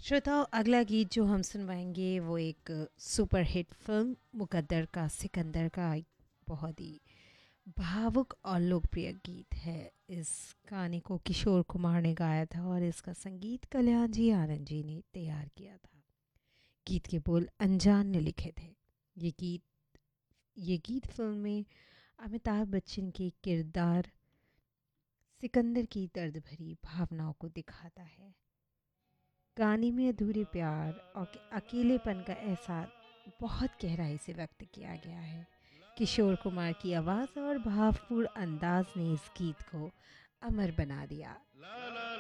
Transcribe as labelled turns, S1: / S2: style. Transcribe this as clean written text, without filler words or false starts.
S1: श्रोताओं, अगला गीत जो हम सुनवाएंगे वो एक सुपर हिट फिल्म मुकद्दर का सिकंदर का एक बहुत ही भावुक और लोकप्रिय गीत है। इस गाने को किशोर कुमार ने गाया था और इसका संगीत कल्याण जी आनंद जी ने तैयार किया था। गीत के बोल अनजान ने लिखे थे। ये गीत ये गीत फिल्म में अमिताभ बच्चन के किरदार सिकंदर की दर्द भरी भावनाओं को दिखाता है। गाने में अधूरे प्यार और अकेलेपन का एहसास बहुत गहराई से व्यक्त किया गया है। किशोर कुमार की आवाज़ और भावपूर्ण अंदाज ने इस गीत को अमर बना दिया।